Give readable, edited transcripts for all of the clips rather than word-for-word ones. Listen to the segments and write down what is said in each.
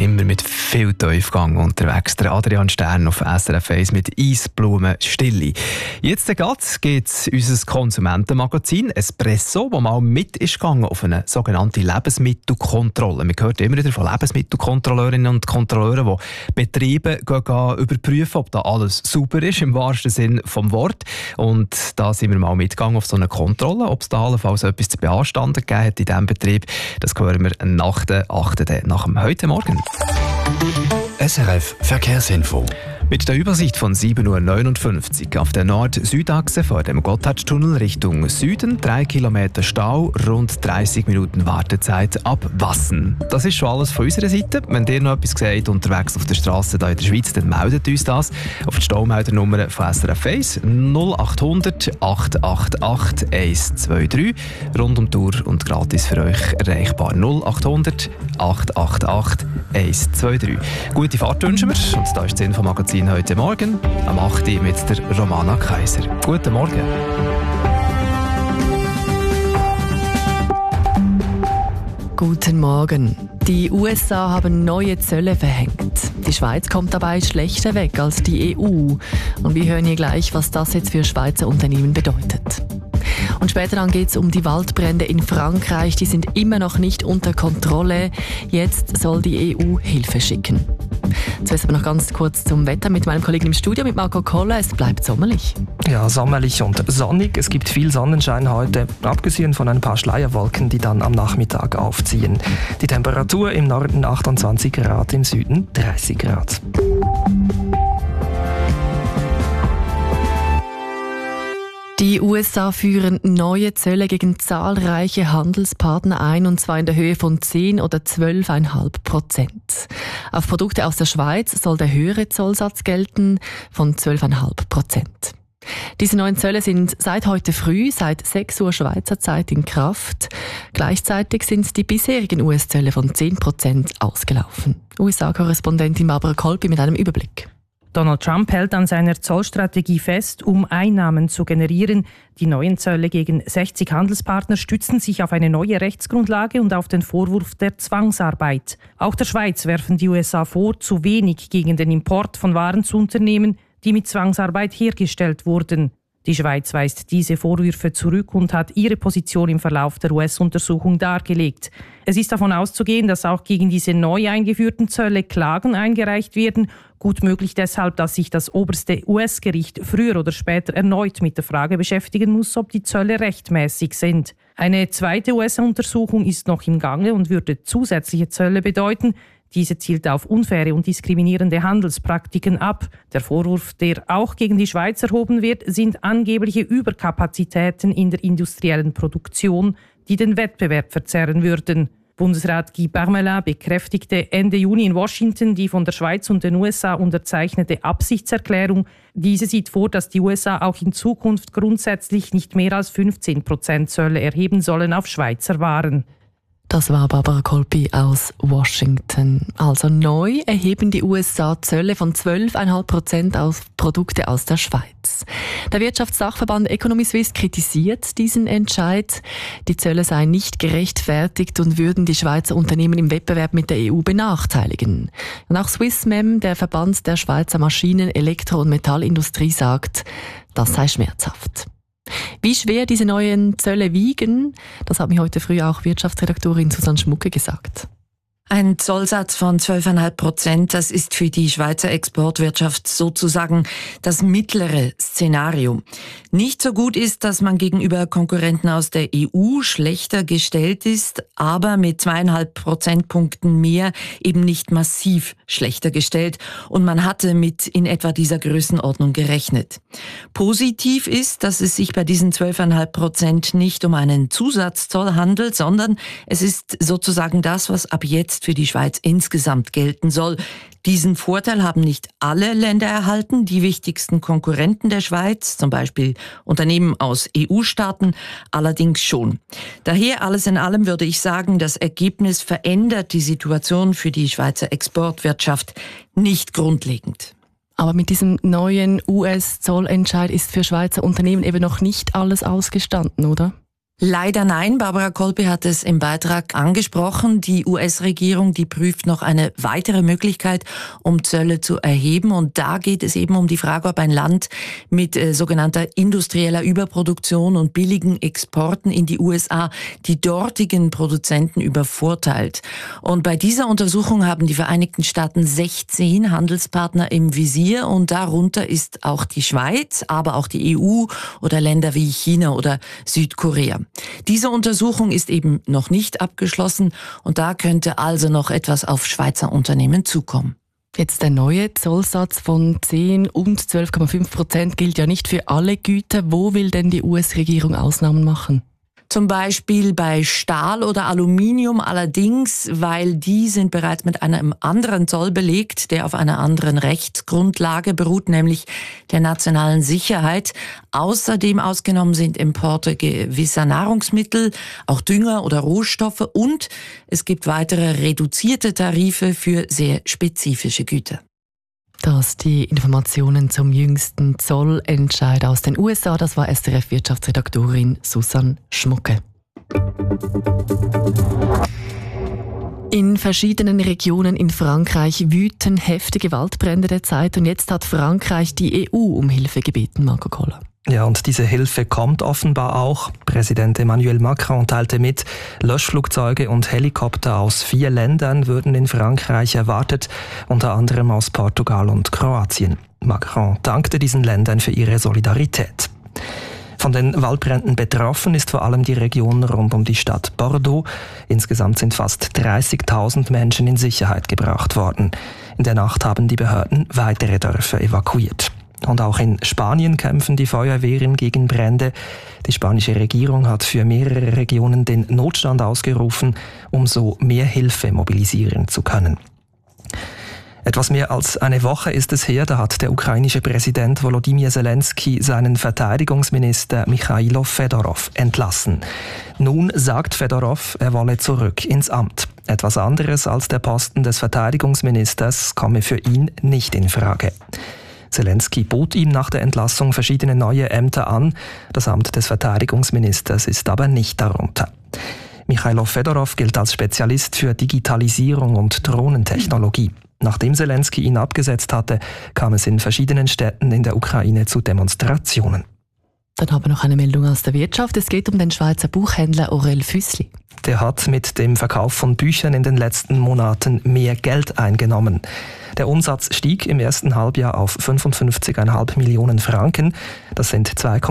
immer mit viel Tiefgang unterwegs. Der Adrian Stern auf SRF 1 mit Eisblumen Stille. Jetzt geht es unser Konsumentenmagazin Espresso, das mal mit ist gegangen auf eine sogenannte Lebensmittelkontrolle. Man hört immer wieder von Lebensmittelkontrolleurinnen und Kontrolleuren, die Betriebe gehen überprüfen, ob da alles super ist, im wahrsten Sinn vom Wort. Und da sind wir mal mitgegangen auf so eine Kontrolle, ob es da allenfalls etwas zu beanstanden gegeben hat in diesem Betrieb. Das hören wir nach der 8. nach dem heute Morgen. SRF Verkehrsinfo. Mit der Übersicht von 7.59 Uhr auf der Nord-Süd-Achse vor dem Gotthardtunnel Richtung Süden 3 Kilometer Stau, rund 30 Minuten Wartezeit ab Wassen. Das ist schon alles von unserer Seite. Wenn ihr noch etwas seht unterwegs auf der Straße hier in der Schweiz, dann meldet uns das auf die Staumeldernummer von SRF 1 0800 888 123. Rund um die Tour und gratis für euch erreichbar 0800 888 123. Gute Fahrt wünschen wir und da ist das Infomagazin heute Morgen am 8. Uhr mit der Romana Kaiser. Guten Morgen. Guten Morgen. Die USA haben neue Zölle verhängt. Die Schweiz kommt dabei schlechter weg als die EU. Und wir hören hier gleich, was das jetzt für Schweizer Unternehmen bedeutet. Und später dann geht es um die Waldbrände in Frankreich. Die sind immer noch nicht unter Kontrolle. Jetzt soll die EU Hilfe schicken. Zuerst aber noch ganz kurz zum Wetter mit meinem Kollegen im Studio, mit Marco Koller. Es bleibt sommerlich. Ja, sommerlich und sonnig. Es gibt viel Sonnenschein heute, abgesehen von ein paar Schleierwolken, die dann am Nachmittag aufziehen. Die Temperatur im Norden 28 Grad, im Süden 30 Grad. Die USA führen neue Zölle gegen zahlreiche Handelspartner ein, und zwar in der Höhe von 10 oder 12,5%. Auf Produkte aus der Schweiz soll der höhere Zollsatz gelten von 12,5%. Diese neuen Zölle sind seit heute früh, seit 6 Uhr Schweizer Zeit in Kraft. Gleichzeitig sind die bisherigen US-Zölle von 10% ausgelaufen. USA-Korrespondentin Barbara Kolpi mit einem Überblick. Donald Trump hält an seiner Zollstrategie fest, um Einnahmen zu generieren. Die neuen Zölle gegen 60 Handelspartner stützen sich auf eine neue Rechtsgrundlage und auf den Vorwurf der Zwangsarbeit. Auch der Schweiz werfen die USA vor, zu wenig gegen den Import von Waren zu unternehmen, die mit Zwangsarbeit hergestellt wurden. Die Schweiz weist diese Vorwürfe zurück und hat ihre Position im Verlauf der US-Untersuchung dargelegt. Es ist davon auszugehen, dass auch gegen diese neu eingeführten Zölle Klagen eingereicht werden. Gut möglich deshalb, dass sich das oberste US-Gericht früher oder später erneut mit der Frage beschäftigen muss, ob die Zölle rechtmäßig sind. Eine zweite US-Untersuchung ist noch im Gange und würde zusätzliche Zölle bedeuten. Diese zielt auf unfaire und diskriminierende Handelspraktiken ab. Der Vorwurf, der auch gegen die Schweiz erhoben wird, sind angebliche Überkapazitäten in der industriellen Produktion, die den Wettbewerb verzerren würden. Bundesrat Guy Parmelin bekräftigte Ende Juni in Washington die von der Schweiz und den USA unterzeichnete Absichtserklärung. Diese sieht vor, dass die USA auch in Zukunft grundsätzlich nicht mehr als 15% Zölle erheben sollen auf Schweizer Waren. Das war Barbara Kolpi aus Washington. Also neu erheben die USA Zölle von 12,5% auf Produkte aus der Schweiz. Der Wirtschaftssachverband Economy Suisse kritisiert diesen Entscheid. Die Zölle seien nicht gerechtfertigt und würden die Schweizer Unternehmen im Wettbewerb mit der EU benachteiligen. Und auch Swissmem, der Verband der Schweizer Maschinen-, Elektro- und Metallindustrie, sagt, das sei schmerzhaft. Wie schwer diese neuen Zölle wiegen, das hat mir heute früh auch Wirtschaftsredaktorin Susanne Schmucke gesagt. Ein Zollsatz von 12,5%, das ist für die Schweizer Exportwirtschaft sozusagen das mittlere Szenario. Nicht so gut ist, dass man gegenüber Konkurrenten aus der EU schlechter gestellt ist, aber mit 2,5 Prozentpunkten mehr eben nicht massiv schlechter gestellt, und man hatte mit in etwa dieser Größenordnung gerechnet. Positiv ist, dass es sich bei diesen 12,5% nicht um einen Zusatzzoll handelt, sondern es ist sozusagen das, was ab jetzt für die Schweiz insgesamt gelten soll. Diesen Vorteil haben nicht alle Länder erhalten. Die wichtigsten Konkurrenten der Schweiz, zum Beispiel Unternehmen aus EU-Staaten, allerdings schon. Daher alles in allem würde ich sagen, das Ergebnis verändert die Situation für die Schweizer Exportwirtschaft nicht grundlegend. Aber mit diesem neuen US-Zollentscheid ist für Schweizer Unternehmen eben noch nicht alles ausgestanden, oder? Leider nein. Barbara Kolpi hat es im Beitrag angesprochen. Die US-Regierung, die prüft noch eine weitere Möglichkeit, um Zölle zu erheben. Und da geht es eben um die Frage, ob ein Land mit sogenannter industrieller Überproduktion und billigen Exporten in die USA die dortigen Produzenten übervorteilt. Und bei dieser Untersuchung haben die Vereinigten Staaten 16 Handelspartner im Visier. Und darunter ist auch die Schweiz, aber auch die EU oder Länder wie China oder Südkorea. Diese Untersuchung ist eben noch nicht abgeschlossen und da könnte also noch etwas auf Schweizer Unternehmen zukommen. Jetzt der neue Zollsatz von 10 und 12,5% gilt ja nicht für alle Güter. Wo will denn die US-Regierung Ausnahmen machen? Zum Beispiel bei Stahl oder Aluminium allerdings, weil die sind bereits mit einem anderen Zoll belegt, der auf einer anderen Rechtsgrundlage beruht, nämlich der nationalen Sicherheit. Außerdem ausgenommen sind Importe gewisser Nahrungsmittel, auch Dünger oder Rohstoffe und es gibt weitere reduzierte Tarife für sehr spezifische Güter. Das die Informationen zum jüngsten Zollentscheid aus den USA. Das war SRF-Wirtschaftsredaktorin Susanne Schmucke. In verschiedenen Regionen in Frankreich wüten heftige Waldbrände derzeit und jetzt hat Frankreich die EU um Hilfe gebeten, Marco Kohler. Ja, und diese Hilfe kommt offenbar auch. Präsident Emmanuel Macron teilte mit, Löschflugzeuge und Helikopter aus 4 Ländern würden in Frankreich erwartet, unter anderem aus Portugal und Kroatien. Macron dankte diesen Ländern für ihre Solidarität. Von den Waldbränden betroffen ist vor allem die Region rund um die Stadt Bordeaux. Insgesamt sind fast 30.000 Menschen in Sicherheit gebracht worden. In der Nacht haben die Behörden weitere Dörfer evakuiert. Und auch in Spanien kämpfen die Feuerwehren gegen Brände. Die spanische Regierung hat für mehrere Regionen den Notstand ausgerufen, um so mehr Hilfe mobilisieren zu können. Etwas mehr als eine Woche ist es her, da hat der ukrainische Präsident Volodymyr Zelensky seinen Verteidigungsminister Michailo Fedorov entlassen. Nun sagt Fedorov, er wolle zurück ins Amt. Etwas anderes als der Posten des Verteidigungsministers komme für ihn nicht in Frage. Zelensky bot ihm nach der Entlassung verschiedene neue Ämter an. Das Amt des Verteidigungsministers ist aber nicht darunter. Michailo Fedorov gilt als Spezialist für Digitalisierung und Drohnentechnologie. Nachdem Zelensky ihn abgesetzt hatte, kam es in verschiedenen Städten in der Ukraine zu Demonstrationen. Dann haben wir noch eine Meldung aus der Wirtschaft. Es geht um den Schweizer Buchhändler Aurel Füssli. Der hat mit dem Verkauf von Büchern in den letzten Monaten mehr Geld eingenommen. Der Umsatz stieg im ersten Halbjahr auf 55,5 Millionen Franken. Das sind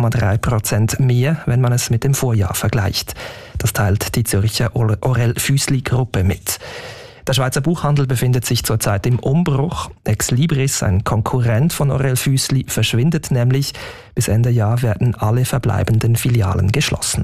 2,3% mehr, wenn man es mit dem Vorjahr vergleicht. Das teilt die Zürcher Aurel Füssli Gruppe mit. Der Schweizer Buchhandel befindet sich zurzeit im Umbruch. Ex Libris, ein Konkurrent von Aurel Füssli, verschwindet nämlich. Bis Ende Jahr werden alle verbleibenden Filialen geschlossen.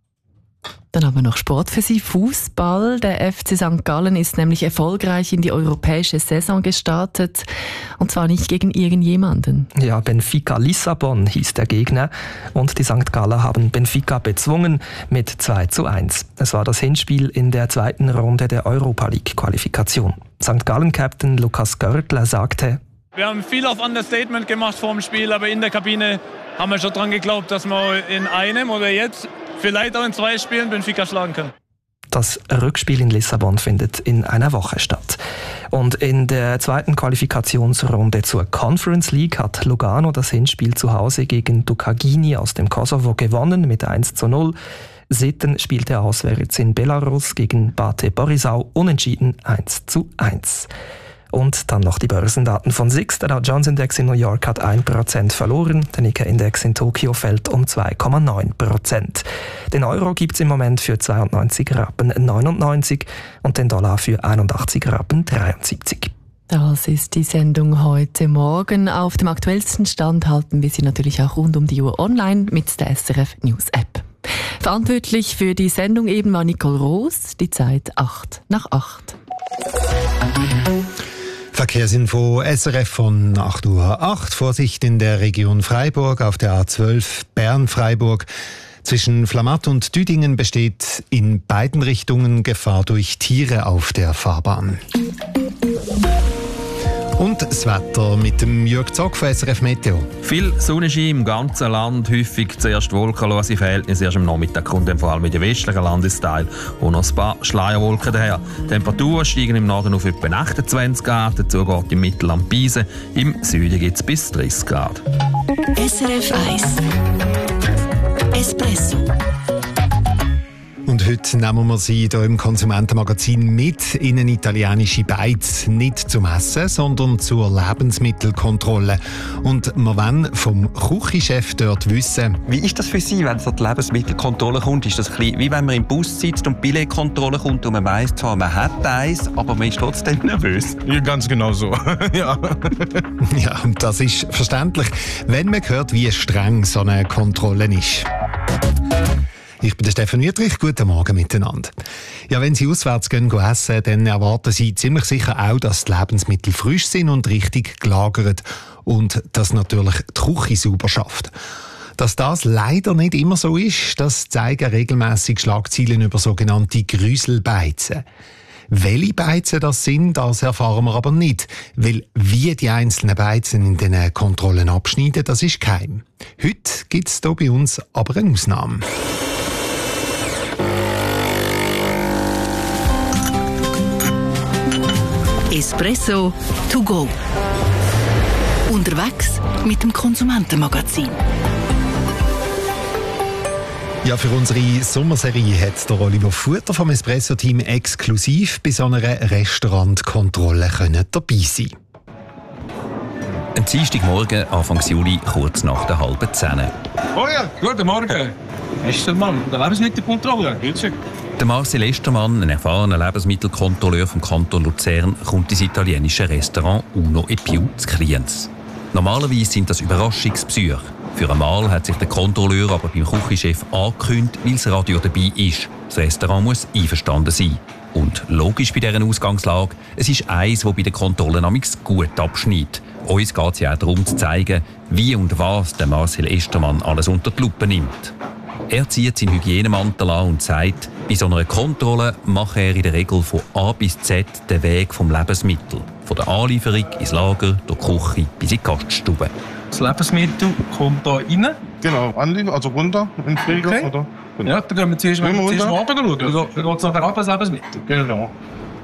Dann haben wir noch Sport für Sie, Fußball. Der FC St. Gallen ist nämlich erfolgreich in die europäische Saison gestartet. Und zwar nicht gegen irgendjemanden. Ja, Benfica Lissabon hieß der Gegner. Und die St. Galler haben Benfica bezwungen mit 2:1. Es war das Hinspiel in der zweiten Runde der Europa League-Qualifikation. St. Gallen-Captain Lukas Görtler sagte: Wir haben viel auf Understatement gemacht vor dem Spiel, aber in der Kabine haben wir schon dran geglaubt, dass wir in einem oder jetzt vielleicht auch in 2 Spielen Benfica schlagen können. Das Rückspiel in Lissabon findet in einer Woche statt. Und in der zweiten Qualifikationsrunde zur Conference League hat Lugano das Hinspiel zu Hause gegen Dukagini aus dem Kosovo gewonnen mit 1:0. Sitten spielte auswärts in Belarus gegen Bate Borisov unentschieden 1:1. Und dann noch die Börsendaten von SIX. Der Dow Jones Index in New York hat 1% verloren. Der Nikkei-Index in Tokio fällt um 2,9%. Den Euro gibt es im Moment für 92,99 Rappen und den Dollar für 81,73 Rappen. Das ist die Sendung heute Morgen. Auf dem aktuellsten Stand halten wir Sie natürlich auch rund um die Uhr online mit der SRF News App. Verantwortlich für die Sendung eben war Nicole Roos. Die Zeit 8:08. Verkehrsinfo SRF von 8:08 Uhr. Vorsicht in der Region Freiburg auf der A12 Bern-Freiburg. Zwischen Flamatt und Düdingen besteht in beiden Richtungen Gefahr durch Tiere auf der Fahrbahn. Und das Wetter mit dem Jörg Zock von SRF Meteo. Viel Sonnenschein im ganzen Land, häufig zuerst wolkenlose Verhältnisse. Erst am Nachmittag kommt dann vor allem in den westlichen Landesteil und noch ein paar Schleierwolken daher. Die Temperaturen steigen im Norden auf etwa 28 Grad, dazu geht im Mittelland Pisen. Im Süden gibt es bis 30 Grad. SRF 1 Espresso. Und heute nehmen wir Sie hier im Konsumentenmagazin mit in eine italienische Beiz. Nicht zum Essen, sondern zur Lebensmittelkontrolle. Und wir wollen vom Küchenchef dort wissen. Wie ist das für Sie, wenn es an die Lebensmittelkontrolle kommt? Ist das ein bisschen wie wenn man im Bus sitzt und die Billetkontrolle kommt und man weiss zwar, man hat eins, aber man ist trotzdem nervös? Ja, ganz genau so. Ja. Ja, und das ist verständlich, wenn man hört, wie streng so eine Kontrolle ist. Ich bin der Stefan Wüttrich. Guten Morgen miteinander. Ja, wenn Sie auswärts gehen essen, dann erwarten Sie ziemlich sicher auch, dass die Lebensmittel frisch sind und richtig gelagert und dass natürlich die Küche sauber schafft. Dass das leider nicht immer so ist, das zeigen regelmässig Schlagzeilen über sogenannte Grüselbeizen. Welche Beizen das sind, das erfahren wir aber nicht, weil wie die einzelnen Beizen in den Kontrollen abschneiden, das ist geheim. Heute gibt es hier bei uns aber eine Ausnahme. Espresso to go. Unterwegs mit dem Konsumentenmagazin. Ja, für unsere Sommerserie hat der Oliver Futter vom Espresso-Team exklusiv bei so einer Restaurantkontrolle dabei sein. Am Dienstagmorgen, Anfang Juli, kurz nach der 9:30. Oh ja, guten Morgen. Estermann, der Lebensmittelkontrolle. Grüezi. Der Marcel Estermann, ein erfahrener Lebensmittelkontrolleur vom Kanton Luzern, kommt ins italienische Restaurant Uno e Più zu Kriens. Normalerweise sind das Überraschungsbesuche. Für einmal hat sich der Kontrolleur aber beim Küchenchef angekündigt, weil das Radio dabei ist. Das Restaurant muss einverstanden sein. Und logisch bei dieser Ausgangslage, es ist eins, das bei den Kontrollen amigs gut abschneidet. Uns geht es ja auch darum zu zeigen, wie und was der Marcel Estermann alles unter die Lupe nimmt. Er zieht seinen Hygienemantel an und sagt, bei so einer Kontrolle mache er in der Regel von A bis Z den Weg vom Lebensmittel. Von der Anlieferung ins Lager, durch die Küche bis in die Gaststube. Das Lebensmittel kommt hier rein. Genau, anliegen, also runter in den Träger. Okay. Oder? Genau. Ja, dann gehen wir zuerst mal runter schauen. Dann geht es nachher ab, das Lebensmittel. Genau.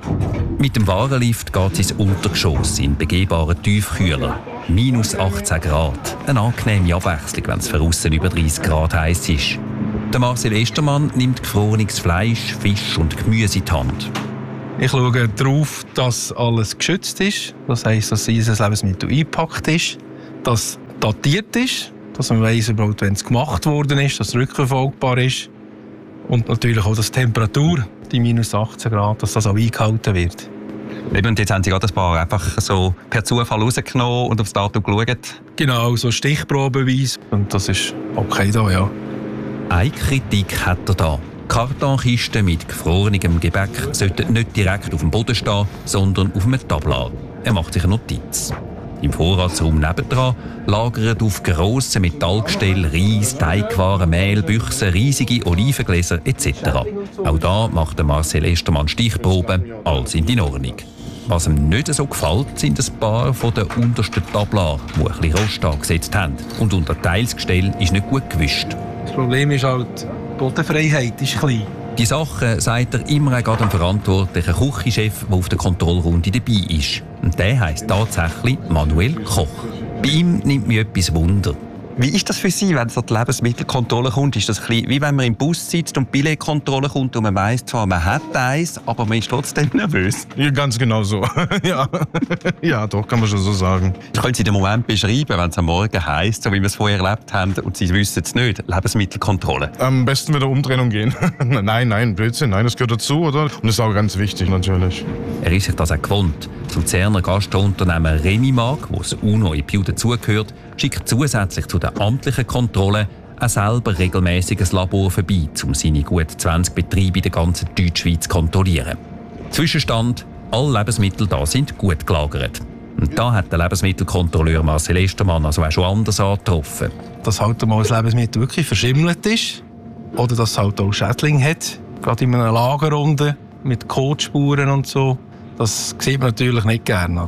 Mit dem Warenlift geht es ins Untergeschoss in begehbaren Tiefkühler. Minus 18 Grad. Eine angenehme Abwechslung, wenn es für aussen über 30 Grad heiß ist. Der Marcel Estermann nimmt gefrorenes Fleisch, Fisch und Gemüse in die Hand. Ich schaue darauf, dass alles geschützt ist. Das heisst, dass dieses Lebensmittel eingepackt ist, dass es datiert ist, dass man weiss, überhaupt, wenn es gemacht worden ist, dass es rückverfolgbar ist. Und natürlich auch, dass die Temperatur, die minus 18 Grad, dass das auch eingehalten wird. Und jetzt haben Sie gerade ein paar einfach so per Zufall rausgenommen und aufs Datum geschaut? Genau, so stichprobenweise. Und das ist okay da, ja. Eine Kritik hat er da. Kartonkisten mit gefrorenem Gebäck sollten nicht direkt auf dem Boden stehen, sondern auf einem Tablar. Er macht sich eine Notiz. Im Vorratsraum nebendran lagern auf grossen Metallgestellen Reis, Teigwaren, Mehl, Büchsen, riesige Olivengläser etc. Auch da macht der Marcel Estermann Stichproben, alles in Ordnung. Was ihm nicht so gefällt, sind ein paar von den untersten Tablaren, die ein bisschen Rost angesetzt haben. Und unter Teilsgestell ist nicht gut gewischt. Das Problem ist halt, die Bodenfreiheit ist klein. Die Sachen sagt er immer gerade dem verantwortlichen Küchenchef, der auf der Kontrollrunde dabei ist. Und der heisst tatsächlich Manuel Koch. Bei ihm nimmt mich etwas Wunder. Wie ist das für Sie, wenn es an die Lebensmittelkontrolle kommt? Ist das ein bisschen wie wenn man im Bus sitzt und die Billetkontrolle kommt und man weiss zwar, man hat eins, aber man ist trotzdem nervös? Ja, ganz genau so. Ja. Ja, doch, kann man schon so sagen. Können Sie den Moment beschreiben, wenn es am Morgen heisst, so wie wir es vorher erlebt haben und Sie wissen es nicht, Lebensmittelkontrolle? Am besten mit der Umdrehung gehen. Nein, Blödsinn, nein, das gehört dazu, oder? Und das ist auch ganz wichtig, natürlich. Er ist sich das auch gewohnt. Das Luzerner Gastrounternehmen Remimark, wo das Uno e Più dazugehört, schickt zusätzlich zu der amtlichen Kontrolle auch selber regelmäßig ein Labor vorbei, um seine gut 20 Betriebe in der ganzen Deutschschweiz zu kontrollieren. Zwischenstand: alle Lebensmittel da sind gut gelagert. Und da hat der Lebensmittelkontrolleur Marcel Estermann also auch schon anders angetroffen. Dass halt mal das Lebensmittel wirklich verschimmelt ist oder dass es halt auch Schädling hat, gerade in einer Lagerrunde mit Kotspuren und so. Das sieht man natürlich nicht gerne, oder?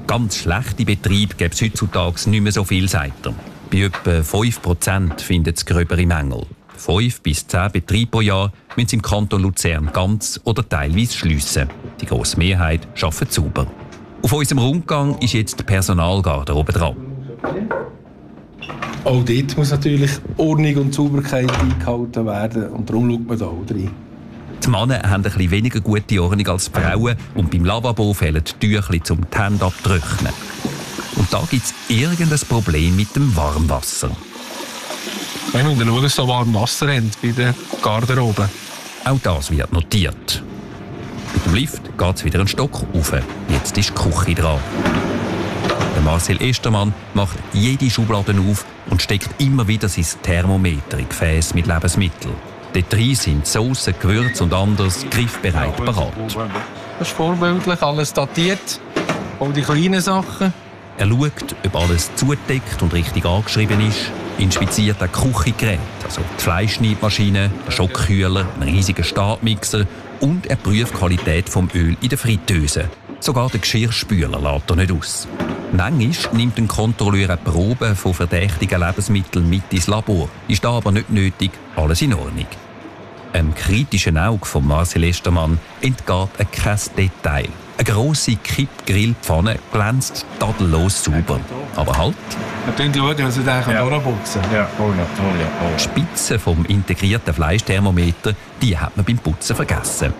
Ganz schlechte Betriebe gibt es heutzutage nicht mehr so viel, sagt er. Bei etwa 5% findet es gröbere Mängel. 5 bis 10 Betriebe pro Jahr müssen sie im Kanton Luzern ganz oder teilweise schliessen. Die grosse Mehrheit arbeitet sauber. Auf unserem Rundgang ist jetzt die Personalgarderobe dran. Auch dort muss natürlich Ordnung und Sauberkeit eingehalten werden und darum schaut man da auch rein. Die Männer haben ein bisschen weniger gute Ordnung als die Frauen und beim Lavabo fehlen die Tücher zum die Hände abtrocknen. Und da gibt es irgendein Problem mit dem Warmwasser. Wir müssen schauen, dass wir so warm Wasser haben bei der Garderobe. Auch das wird notiert. Mit dem Lift geht es wieder einen Stock rauf. Jetzt ist die Küche dran. Der Marcel Estermann macht jede Schublade auf und steckt immer wieder sein Thermometer in Gefäß mit Lebensmitteln. Dort drin sind Soßen, Gewürze und anderes griffbereit parat. Das ist vorbildlich, alles datiert, auch die kleinen Sachen. Er schaut, ob alles zugedeckt und richtig angeschrieben ist, inspiziert ein Küchengerät, also die Fleischschneidmaschine, den Schockkühler, einen riesigen Stabmixer und er prüft die Qualität des Öl in der Fritteuse. Sogar den Geschirrspüler lässt er nicht aus. Manchmal nimmt ein Kontrolleur eine Probe von verdächtigen Lebensmitteln mit ins Labor. Ist da aber nicht nötig, alles in Ordnung. Einem kritischen Auge von Marcel Estermann entgeht kein Detail. Eine grosse Kipp-Grillpfanne glänzt tadellos sauber. Aber halt. Wir schauen, dass wir den durchputzen können. Ja, Die Spitze vom integrierten Fleischthermometer, die hat man beim Putzen vergessen.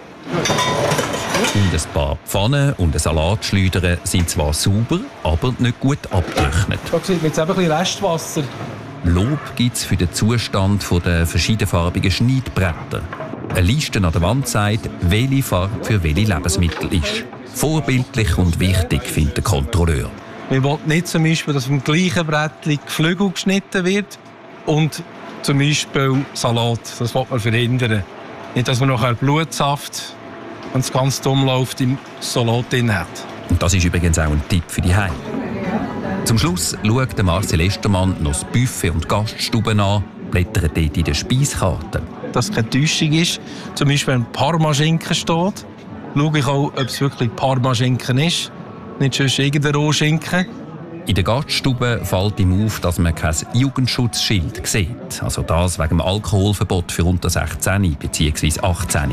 Und ein paar Pfannen und eine Salatschleudern sind zwar sauber, aber nicht gut abgetrocknet. Da sieht man jetzt eben ein bisschen Restwasser. Lob gibt es für den Zustand der verschiedenfarbigen Schneidbretter. Eine Liste an der Wand sagt, welche Farbe für welche Lebensmittel ist. Vorbildlich und wichtig, findet der Kontrolleur. Wir wollen nicht zum Beispiel, dass vom gleichen Brettchen Geflügel geschnitten wird und zum Beispiel Salat. Das will man verhindern. Nicht, dass man nachher Blutsaft, wenn es ganz dumm läuft, im Salat drin hat. Und das ist übrigens auch ein Tipp für die Heim. Zum Schluss schaut Marcel Estermann noch das Buffet und die Gaststube an, blättert dort in der Speiskarte. Dass es keine Täuschung ist. Zum Beispiel, wenn Parmaschinken steht, schaue ich auch, ob es wirklich Parmaschinken ist. Nicht sonst irgendein Rohschinken. In der Gaststube fällt ihm auf, dass man kein Jugendschutzschild sieht. Also das wegen dem Alkoholverbot für unter 16 bzw. 18.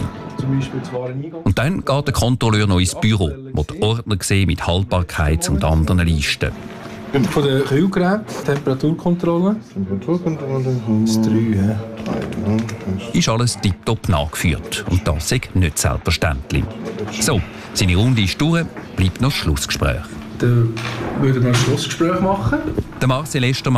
Und dann geht der Kontrolleur noch ins Büro, wo die Ordner sehen mit Haltbarkeits- und anderen Listen. Von den Kühlgeräten, Temperaturkontrolle. Das 3. Ist alles tiptop nachgeführt. Und das ist nicht selbstverständlich. So, seine Runde ist durch, bleibt noch das Schlussgespräch. Dann würden wir ein Schlussgespräch machen. Der Marcel Estermann